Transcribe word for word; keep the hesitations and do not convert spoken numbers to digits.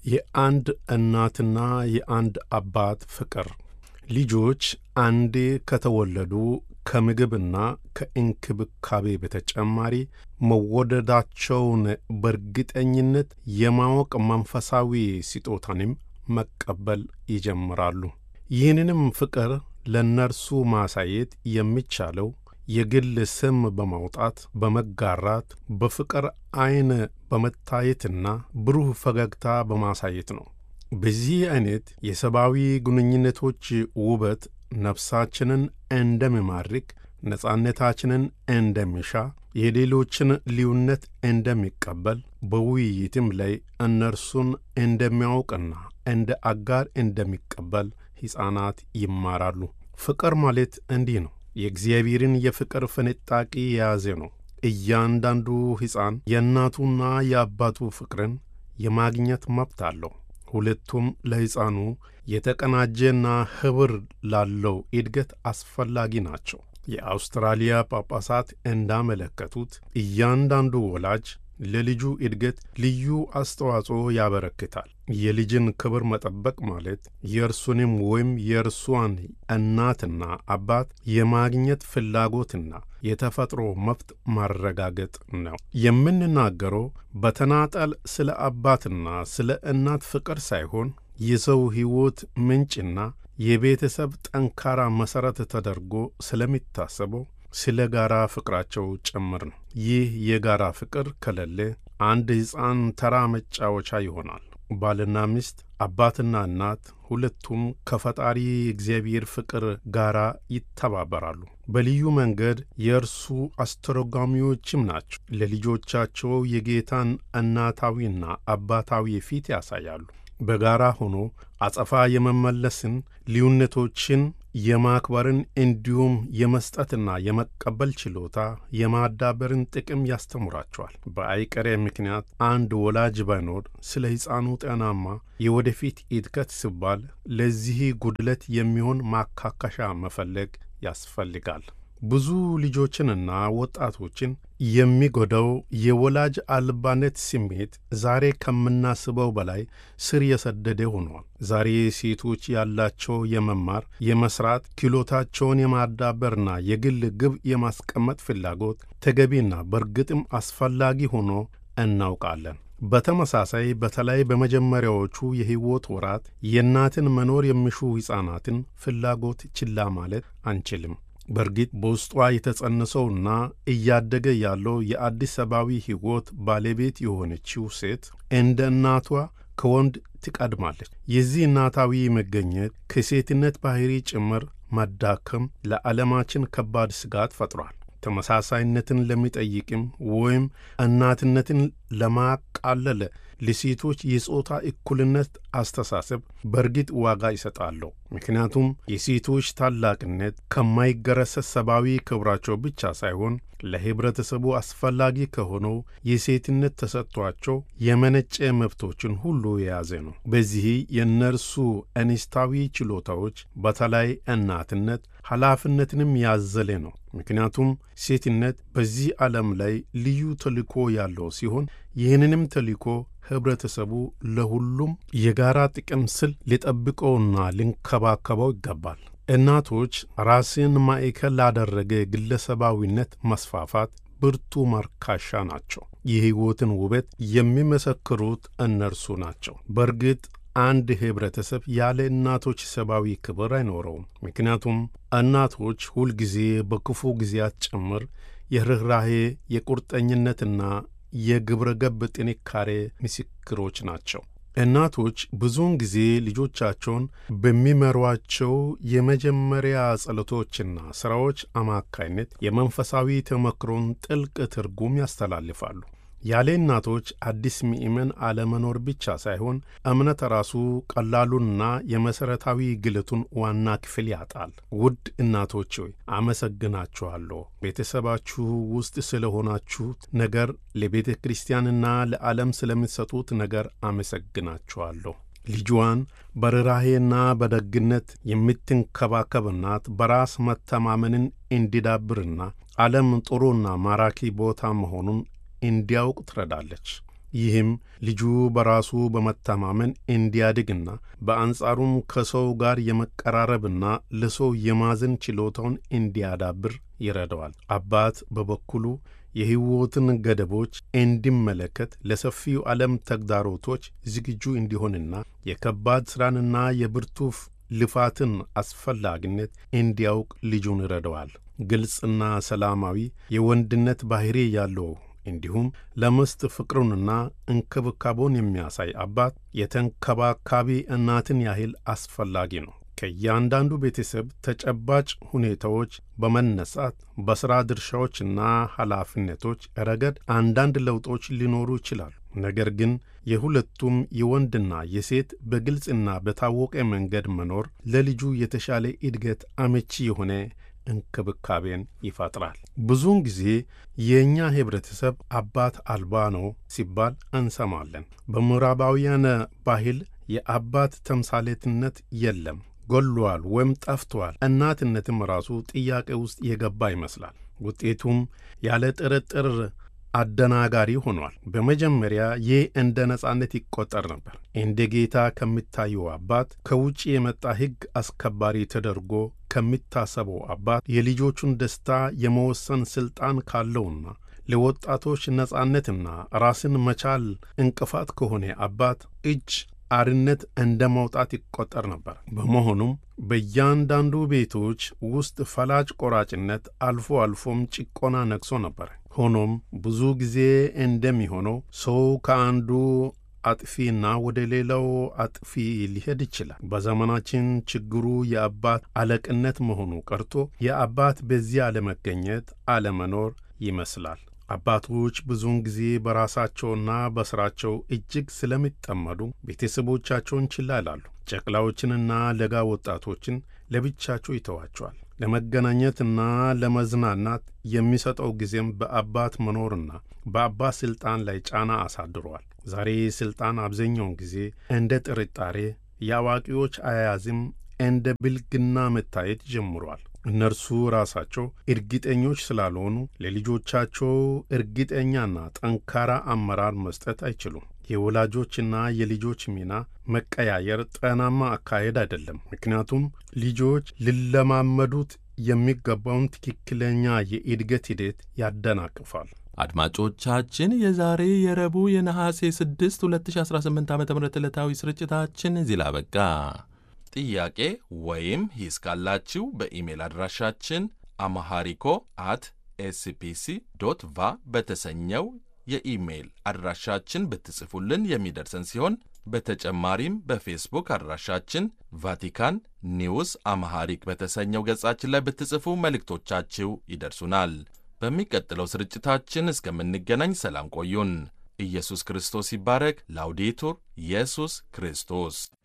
የአንድ እናትና የአንድ አባት ፍቅር። ልጆች አንዴ ከተወለዱ ከምግብና ከእንክብካቤ በተጨማሪ መወደዳቸውን በእርግጠኝነት የማወቅ መንፈሳዊ ስጦታንም መቀበል ይጀምራሉ። ይህንንም ፍቅር ለእነርሱ ማሳየት የሚቻለው የግል ስም በማውጣት በመጋራት በፍቅር ዓይን በመታየትና ብሩህ ፈገግታ በማሳየት ነው። በዚህ አይነት የሰብአዊ ግንኙነቶች ውበት ነፍሳችንን እንደሚማርክ፣ ነጻነታችንን እንደሚሻ፣ የሌሎችን ልዩነት እንደሚቀበል፣ በውይይትም ላይ እነርሱን እንደሚያውቅና እንደ አጋር እንደሚቀበል ሕፃናት ይማራሉ። ፍቅር ማለት እንዲህ ነው። የእግዚአብሔርን የፍቅር ፍንጣቂ የያዘ ነው። እያንዳንዱ ሕፃን የእናቱና የአባቱ ፍቅርን የማግኘት መብት አለው። ሁለቱም ለሕፃኑ የተቀናጀና ኅብር ላለው እድገት አስፈላጊ ናቸው። የአውስትራሊያ ጳጳሳት እንዳመለከቱት እያንዳንዱ ወላጅ ለልጁ እድገት ልዩ አስተዋጽኦ ያበረክታል። የልጅን ክብር መጠበቅ ማለት የእርሱንም ወይም የእርሷን እናትና አባት የማግኘት ፍላጎትና የተፈጥሮ መብት ማረጋገጥ ነው። የምንናገረው በተናጠል ስለ አባትና ስለ እናት ፍቅር ሳይሆን የሰው ሕይወት ምንጭና የቤተሰብ ጠንካራ መሠረት ተደርጎ ስለሚታሰበው ስለ ጋራ ፍቅራቸው ጭምር ነው። ይህ የጋራ ፍቅር ከሌለ አንድ ሕፃን ተራ መጫወቻ ይሆናል። ባልና ሚስት፣ አባትና እናት ሁለቱም ከፈጣሪ እግዚአብሔር ፍቅር ጋራ ይተባበራሉ። በልዩ መንገድ የእርሱ አስተርጓሚዎችም ናቸው። ለልጆቻቸው የጌታን እናታዊና አባታዊ ፊት ያሳያሉ። በጋራ ሆኖ አጸፋ የመመለስን፣ ልዩነቶችን የማክበርን እንዲሁም የመስጠትና የመቀበል ችሎታ የማዳበርን ጥቅም ያስተምራቸዋል። በአይቀሬ ምክንያት አንድ ወላጅ ባይኖር ስለ ሕፃኑ ጤናማ የወደፊት እድገት ሲባል ለዚህ ጉድለት የሚሆን ማካካሻ መፈለግ ያስፈልጋል። ብዙ ልጆችንና ወጣቶችን የሚጎዳው የወላጅ አልባነት ስሜት ዛሬ ከምናስበው በላይ ስር የሰደደ ሆኗል። ዛሬ ሴቶች ያላቸው የመማር የመስራት ክህሎታቸውን የማዳበርና የግል ግብ የማስቀመጥ ፍላጎት ተገቢና በእርግጥም አስፈላጊ ሆኖ እናውቃለን። በተመሳሳይ በተለይ በመጀመሪያዎቹ የሕይወት ወራት የእናትን መኖር የሚሹ ሕፃናትን ፍላጎት ችላ ማለት አንችልም። በእርግጥ በውስጧ የተጸነሰውና እያደገ ያለው የአዲስ ሰብአዊ ሕይወት ባለቤት የሆነችው ሴት እንደ እናቷ ከወንድ ትቀድማለች። የዚህ እናታዊ መገኘት ከሴትነት ባሕሪ ጭምር መዳከም ለዓለማችን ከባድ ስጋት ፈጥሯል። ተመሳሳይነትን ለሚጠይቅም ወይም እናትነትን ለማቃለለ ለሴቶች የጾታ እኩልነት አስተሳሰብ በእርግጥ ዋጋ ይሰጣለሁ። ምክንያቱም የሴቶች ታላቅነት ከማይገረሰስ ሰብአዊ ክብራቸው ብቻ ሳይሆን ለኅብረተሰቡ አስፈላጊ ከሆነው የሴትነት ተሰጥቷቸው የመነጨ መብቶችን ሁሉ የያዘ ነው። በዚህ የእነርሱ እንስታዊ ችሎታዎች በተለይ እናትነት ኃላፊነትንም ያዘለ ነው። ምክንያቱም ሴትነት በዚህ ዓለም ላይ ልዩ ተልእኮ ያለው ሲሆን ይህንንም ተልእኮ ኅብረተሰቡ ለሁሉም የጋራ ጥቅም ስል ሊጠብቀውና ሊንከባከበው ይገባል። እናቶች ራስን ማዕከል ላደረገ ግለሰባዊነት መስፋፋት ብርቱ ማርካሻ ናቸው። የሕይወትን ውበት የሚመሰክሩት እነርሱ ናቸው። በእርግጥ አንድ ኅብረተሰብ ያለ እናቶች ሰብአዊ ክብር አይኖረውም። ምክንያቱም እናቶች ሁልጊዜ በክፉ ጊዜያት ጭምር የርኅራኄ የቁርጠኝነትና የግብረ ገብ ጥንካሬ ምስክሮች ናቸው። እናቶች ብዙውን ጊዜ ልጆቻቸውን በሚመሯቸው የመጀመሪያ ጸሎቶችና ሥራዎች አማካይነት የመንፈሳዊ ተመክሮን ጥልቅ ትርጉም ያስተላልፋሉ። ያለ እናቶች አዲስ ምእመን አለመኖር ብቻ ሳይሆን እምነት ራሱ ቀላሉንና የመሠረታዊ ግለቱን ዋና ክፍል ያጣል። ውድ እናቶች ሆይ አመሰግናችኋለሁ። ቤተሰባችሁ ውስጥ ስለ ሆናችሁት ነገር፣ ለቤተ ክርስቲያንና ለዓለም ስለምትሰጡት ነገር አመሰግናችኋለሁ። ልጇን በርኅራኄና በደግነት የምትንከባከብ እናት በራስ መተማመንን እንዲዳብርና ዓለም ጥሩና ማራኪ ቦታ መሆኑን እንዲያውቅ ትረዳለች። ይህም ልጁ በራሱ በመተማመን እንዲያድግና በአንጻሩም ከሰው ጋር የመቀራረብና ለሰው የማዘን ችሎታውን እንዲያዳብር ይረዳዋል። አባት በበኩሉ የሕይወትን ገደቦች እንዲመለከት፣ ለሰፊው ዓለም ተግዳሮቶች ዝግጁ እንዲሆንና የከባድ ሥራንና የብርቱ ልፋትን አስፈላጊነት እንዲያውቅ ልጁን ይረዳዋል። ግልጽና ሰላማዊ የወንድነት ባሕሪ ያለው እንዲሁም ለሚስት ፍቅሩንና እንክብካቤውን የሚያሳይ አባት የተንከባካቢ እናትን ያህል አስፈላጊ ነው። ከእያንዳንዱ ቤተሰብ ተጨባጭ ሁኔታዎች በመነሳት በሥራ ድርሻዎችና ኃላፊነቶች ረገድ አንዳንድ ለውጦች ሊኖሩ ይችላሉ። ነገር ግን የሁለቱም የወንድና የሴት በግልጽና በታወቀ መንገድ መኖር ለልጁ የተሻለ እድገት አመቺ የሆነ እንክብካቤን ይፈጥራል። ብዙውን ጊዜ የእኛ ኅብረተሰብ አባት አልባ ነው ሲባል እንሰማለን። በምዕራባውያን ባህል የአባት ተምሳሌትነት የለም፣ ጎሏል ወይም ጠፍቷል። እናትነትም ራሱ ጥያቄ ውስጥ የገባ ይመስላል። ውጤቱም ያለ ጥርጥር አደናጋሪ ሆኗል። በመጀመሪያ ይህ እንደ ነጻነት ይቆጠር ነበር። እንደ ጌታ ከሚታየው አባት፣ ከውጭ የመጣ ሕግ አስከባሪ ተደርጎ ከሚታሰበው አባት፣ የልጆቹን ደስታ የመወሰን ሥልጣን ካለውና ለወጣቶች ነጻነትና ራስን መቻል እንቅፋት ከሆነ አባት እጅ አርነት እንደ መውጣት ይቆጠር ነበር። በመሆኑም በእያንዳንዱ ቤቶች ውስጥ ፈላጭ ቆራጭነት፣ አልፎ አልፎም ጭቆና ነግሶ ነበር። ሆኖም ብዙ ጊዜ እንደሚሆነው ሰው ከአንዱ አጥፊና ወደ ሌላው አጥፊ ሊሄድ ይችላል። በዘመናችን ችግሩ የአባት አለቅነት መሆኑ ቀርቶ የአባት በዚያ አለመገኘት፣ አለመኖር ይመስላል። አባቶች ብዙውን ጊዜ በራሳቸውና በሥራቸው እጅግ ስለሚጠመዱ ቤተሰቦቻቸውን ችላ ይላሉ። ጨቅላዎችንና ለጋ ወጣቶችን ለብቻቸው ይተዋቸዋል። ለመገናኘትና ለመዝናናት የሚሰጠው ጊዜም በአባት መኖርና በአባት ሥልጣን ላይ ጫና አሳድሯል። ዛሬ ሥልጣን አብዛኛውን ጊዜ እንደ ጥርጣሬ፣ የአዋቂዎች አያያዝም እንደ ብልግና መታየት ጀምሯል። እነርሱ ራሳቸው እርግጠኞች ስላልሆኑ ለልጆቻቸው እርግጠኛና ጠንካራ አመራር መስጠት አይችሉም። የወላጆችና የልጆች ሚና መቀያየር ጤናማ አካሄድ አይደለም። ምክንያቱም ልጆች ሊለማመዱት የሚገባውን ትክክለኛ የእድገት ሂደት ያደናቅፋል። አድማጮቻችን፣ የዛሬ የረቡዕ የነሐሴ ስድስት ሁለት ሺህ አስራ ስምንት ዓ ም ዕለታዊ ስርጭታችን እዚህ ላይ አበቃ። ጥያቄ ወይም ሂስ ካላችሁ በኢሜል አድራሻችን አማሃሪኮ አት ኤስፒሲ ዶት ቫ በተሰኘው የኢሜል አድራሻችን ብትጽፉልን የሚደርሰን ሲሆን በተጨማሪም በፌስቡክ አድራሻችን ቫቲካን ኒውስ አማሃሪክ በተሰኘው ገጻችን ላይ ብትጽፉ መልእክቶቻችሁ ይደርሱናል። በሚቀጥለው ስርጭታችን እስከምንገናኝ ሰላም ቆዩን። ኢየሱስ ክርስቶስ ይባረክ። ላውዴቱር ኢየሱስ ክርስቶስ